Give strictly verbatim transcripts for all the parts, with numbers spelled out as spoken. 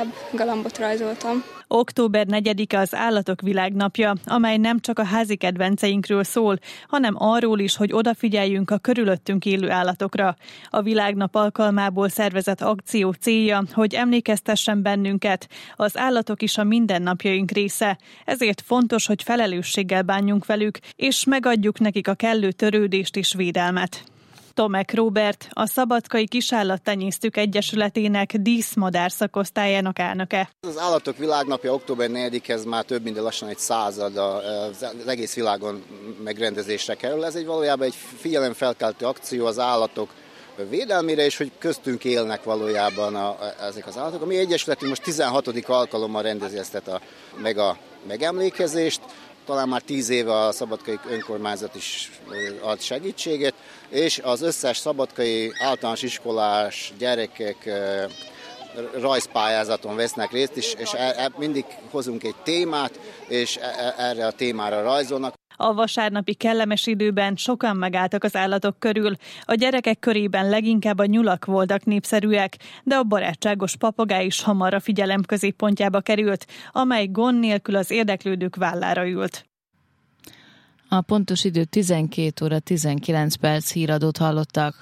leginkább galambot rajzoltam. október negyedike az Állatok Világnapja, amely nem csak a házi kedvenceinkről szól, hanem arról is, hogy odafigyeljünk a körülöttünk élő állatokra. A Világnap alkalmából szervezett akció célja, hogy emlékeztessen bennünket, az állatok is a mindennapjaink része, ezért fontos, hogy felelősséggel bánjunk velük, és megadjuk nekik a kellő törődést és védelmet. Tomek Róbert, a Szabadkai Kisállattenyésztők Egyesületének díszmadár szakosztályának elnöke. Az Állatok Világnapja október negyedikén már több mint lassan egy század az egész világon megrendezésre kerül. Ez egy valójában egy figyelemfelkeltő akció az állatok védelmére, és hogy köztünk élnek valójában a, ezek az állatok. A mi egyesületünk most tizenhatodik alkalommal rendezi ezt a, meg a megemlékezést. Talán már tíz éve a szabadkai önkormányzat is ad segítséget, és az összes szabadkai általános iskolás gyerekek rajzpályázaton vesznek részt, és, és e, e, mindig hozunk egy témát, és e, erre a témára rajzolnak. A vasárnapi kellemes időben sokan megálltak az állatok körül. A gyerekek körében leginkább a nyulak voltak népszerűek, de a barátságos papagáj is hamar a figyelem középpontjába került, amely gond nélkül az érdeklődők vállára ült. A pontos idő tizenkét óra tizenkilenc perc, híradót hallottak.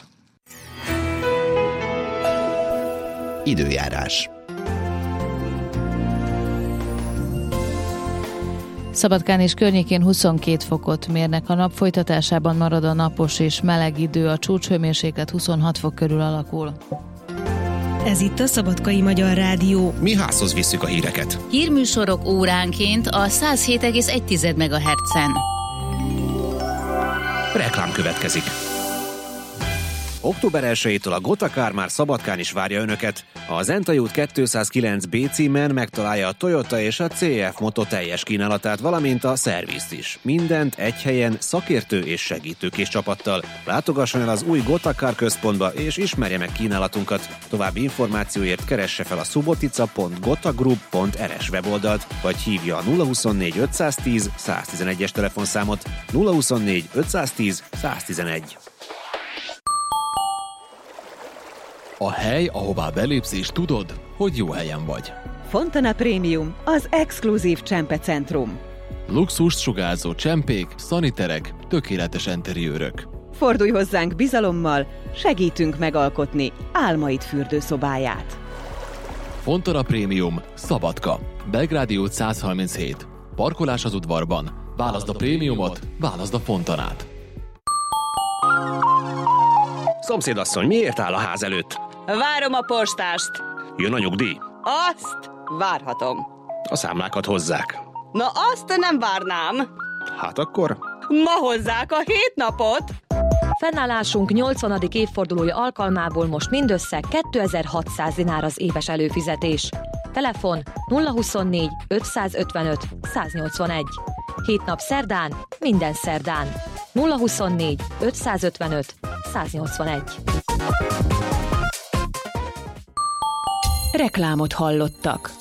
Időjárás. Szabadkán és környékén huszonkét fokot mérnek, a nap folytatásában marad a napos és meleg idő, a csúcshőmérséklet huszonhat fok körül alakul. Ez itt a Szabadkai Magyar Rádió. Mi házhoz visszük a híreket. Hírműsorok óránként a száz hét egész egy megahertzen. Reklám következik. október elsejétől a Gotakár már Szabadkán is várja önöket. A Zentai út kétszázkilenc bé címen megtalálja a Toyota és a cé ef Moto teljes kínálatát, valamint a szervizt is. Mindent egy helyen szakértő és segítőkés csapattal. Látogasson el az új Gotakár központba és ismerje meg kínálatunkat. További információért keresse fel a subotica pont gotagroup pont er es weboldalt, vagy hívja a nulla huszonnégy ötszáztíz száztizenegyes telefonszámot. nulla huszonnégy ötszáztíz száztizenegy. A hely, ahová belépsz és tudod, hogy jó helyen vagy. Fontana Premium, az exkluzív csempecentrum. Luxust sugárzó csempék, szaniterek, tökéletes enteriőrök. Fordulj hozzánk bizalommal, segítünk megalkotni álmaid fürdőszobáját. Fontana Premium, Szabadka, Belgrádi út száz harminchét. Parkolás az udvarban. Válaszd a prémiumot, válaszd a Fontanát. Szomszédasszony, miért áll a ház előtt? Várom a postást. Jön a nyugdíj? Azt várhatom. A számlákat hozzák. Na azt nem várnám. Hát akkor? Ma hozzák a hét napot. Fennállásunk nyolcvanadik évfordulója alkalmából most mindössze kétezer-hatszáz dinár az éves előfizetés. Telefon nulla huszonnégy ötszázötvenöt száznyolcvanegy. Hét nap szerdán, minden szerdán. nulla huszonnégy ötszázötvenöt száznyolcvanegy. Reklámot hallottak.